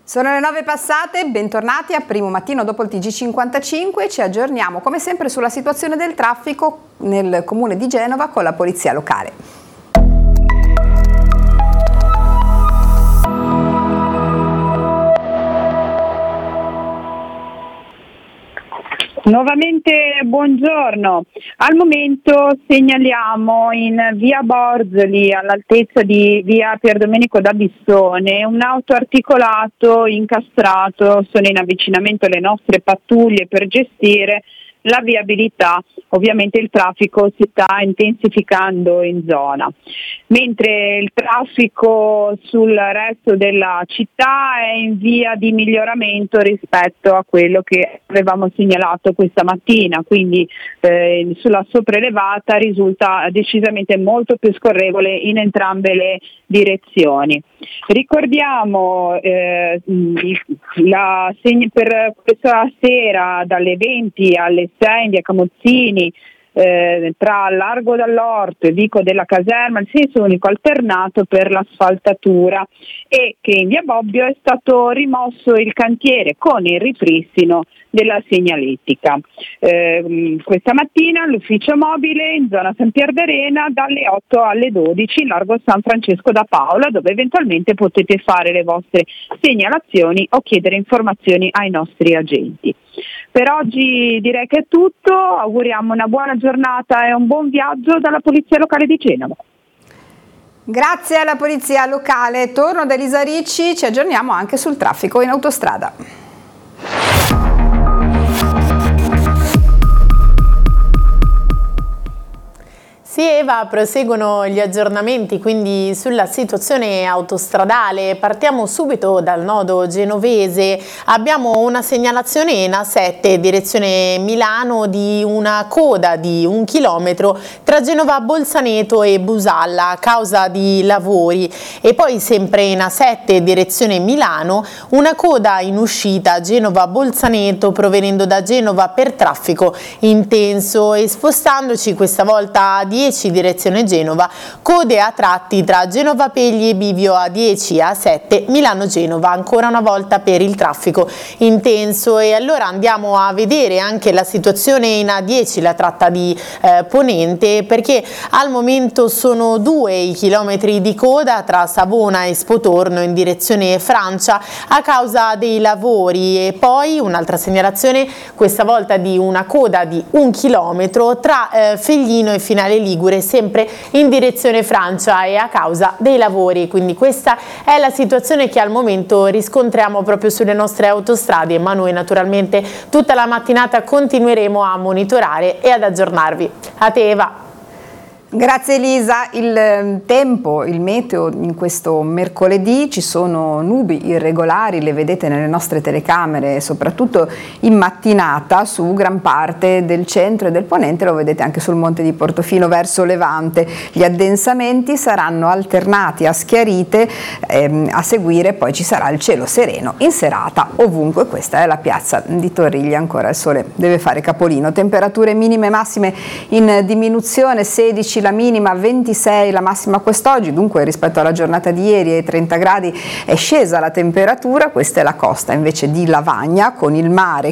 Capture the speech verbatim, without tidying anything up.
Sono le nove passate, bentornati a Primo Mattino dopo il T G cinquantacinque. Ci aggiorniamo come sempre sulla situazione del traffico nel comune di Genova con la polizia locale. Nuovamente buongiorno. Al momento segnaliamo in via Borzoli all'altezza di via Pierdomenico da Bissone un autoarticolato incastrato, sono in avvicinamento alle nostre pattuglie per gestire la viabilità. Ovviamente il traffico si sta intensificando in zona, mentre il traffico sul resto della città è in via di miglioramento rispetto a quello che avevamo segnalato questa mattina, quindi eh, sulla sopraelevata risulta decisamente molto più scorrevole in entrambe le direzioni. Ricordiamo eh, la, per questa sera dalle venti alle sei in via Camuzzini, Eh, tra Largo dall'Orto e Vico della Caserma, il senso unico alternato per l'asfaltatura, e che in via Bobbio è stato rimosso il cantiere con il ripristino della segnaletica. Eh, questa mattina l'ufficio mobile in zona San Pier d'Arena dalle otto alle dodici in largo San Francesco da Paola, dove eventualmente potete fare le vostre segnalazioni o chiedere informazioni ai nostri agenti. Per oggi direi che è tutto, auguriamo una buona giornata e un buon viaggio dalla Polizia Locale di Genova. Grazie alla Polizia Locale. Torno da Elisa Ricci, ci aggiorniamo anche sul traffico in autostrada. Sì, Eva, proseguono gli aggiornamenti quindi sulla situazione autostradale. Partiamo subito dal nodo genovese. Abbiamo una segnalazione in A sette direzione Milano di una coda di un chilometro tra Genova Bolzaneto e Busalla a causa di lavori, e poi sempre in A sette direzione Milano una coda in uscita Genova Bolzaneto provenendo da Genova per traffico intenso, e spostandoci questa volta a dieci direzione Genova, code a tratti tra Genova Pegli e Bivio A dieci, A sette Milano Genova, ancora una volta per il traffico intenso. E allora andiamo a vedere anche la situazione in A dieci, la tratta di eh, Ponente, perché al momento sono due i chilometri di coda tra Savona e Spotorno in direzione Francia a causa dei lavori, e poi un'altra segnalazione questa volta di una coda di un chilometro tra eh, Feglino e Finale Ligure, sempre in direzione Francia e a causa dei lavori. Quindi questa è la situazione che al momento riscontriamo proprio sulle nostre autostrade, ma noi naturalmente tutta la mattinata continueremo a monitorare e ad aggiornarvi. A te, Eva. Grazie Elisa. Il tempo, il meteo in questo mercoledì: ci sono nubi irregolari, le vedete nelle nostre telecamere, soprattutto in mattinata su gran parte del centro e del ponente, lo vedete anche sul monte di Portofino verso Levante. Gli addensamenti saranno alternati a schiarite, ehm, a seguire poi ci sarà il cielo sereno in serata ovunque. Questa è la piazza di Torriglia, ancora il sole deve fare capolino. Temperature minime e massime in diminuzione, sedici la minima, ventisei la massima quest'oggi, dunque rispetto alla giornata di ieri ai trenta gradi è scesa la temperatura. Questa è la costa invece di Lavagna, con il mare